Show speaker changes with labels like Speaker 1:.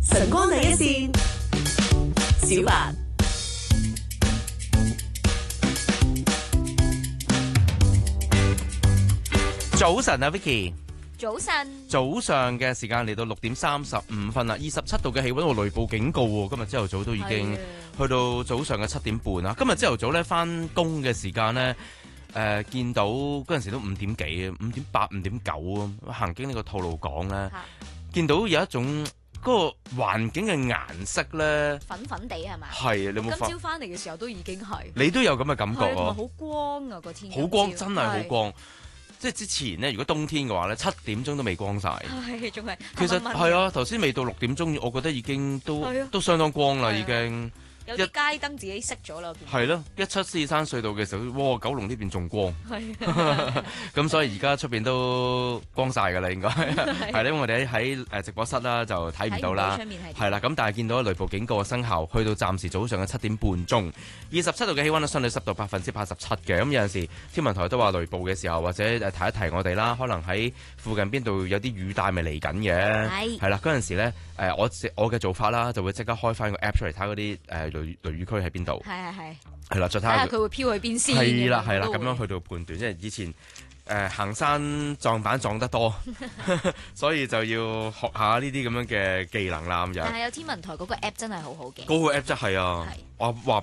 Speaker 1: 晨光第一線，小白。
Speaker 2: 早晨啊 Vicky，
Speaker 3: 早晨，
Speaker 2: 早上嘅時間嚟到6:35啦，27度嘅氣溫，雷暴警告喎。今日朝頭早都已經去到早上嘅7點半啦。今日朝頭早咧翻工嘅時間咧，見到嗰陣時都5點幾啊，5點8、5點9啊，行經呢個吐露港咧，見到有一種嗰個環境嘅顏色咧，
Speaker 3: 粉粉地係咪？
Speaker 2: 係啊，你有冇
Speaker 3: 今
Speaker 2: 發？
Speaker 3: 朝翻嚟嘅時候都已經係，
Speaker 2: 你都有咁嘅感覺
Speaker 3: 同埋
Speaker 2: 喎，
Speaker 3: 好光啊個天，
Speaker 2: 好光，真係好光。即係之前咧，如果冬天嘅話咧，7點鐘都未光晒。
Speaker 3: 係仲係。
Speaker 2: 其實係啊，頭先未到6點鐘，我覺得已經都相當光啦，已經。
Speaker 3: 有啲街燈自己熄咗啦。
Speaker 2: 係咯，17獅山隧道嘅時候，哇！九龍呢邊仲光。
Speaker 3: 係。
Speaker 2: 咁所以而家出邊都光晒㗎啦，應該係啦。因為我哋喺直播室啦，就睇唔到啦。係啦，咁但係見到雷暴警告嘅生效，去到暫時早上嘅7點半鐘，27度嘅氣溫，相對濕度87%嘅。咁有陣時天文台都話雷暴嘅時候，或者提一提我哋啦，可能喺附近邊度有啲雨帶咪嚟緊嘅。係啦，嗰陣時咧我嘅做法啦，就會即刻開翻個 app 出嚟睇嗰啲雷雨區喺邊度。係啦，再睇下
Speaker 3: 佢會飄去邊先。
Speaker 2: 係啦，咁樣去到判斷，即係以前行山撞板撞得多，所以就要學下呢啲咁樣嘅技能啦咁樣。
Speaker 3: 但係有天文台嗰個 app 真係好好嘅。
Speaker 2: 嗰個 app 真係啊，話